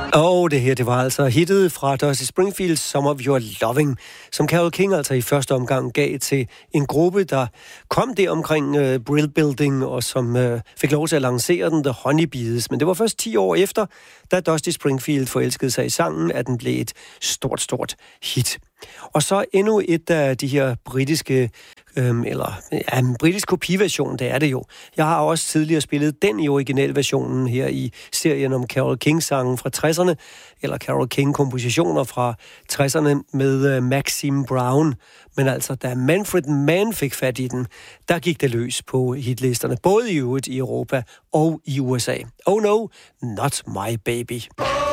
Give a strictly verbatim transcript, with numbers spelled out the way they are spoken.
Og det her, det var altså hittet fra Dusty Springfields Some of Your Loving, som Carole King altså i første omgang gav til en gruppe, der kom der omkring uh, Brill Building, og som uh, fik lov til at lancere den, The Honeybees. Men det var først ti år efter, da Dusty Springfield forelskede sig i sangen, at den blev et stort, stort hit. Og så endnu et af de her britiske, øhm, eller ja, en britisk kopiversion, det er det jo. Jeg har også tidligere spillet den i originalversionen her i serien om Carole King-sangen fra tresserne, eller Carole King-kompositioner fra tresserne med uh, Maxine Brown. Men altså, da Manfred Mann fik fat i den, der gik det løs på hitlisterne, både i øvrigt i Europa og i U S A. Oh no, not my baby.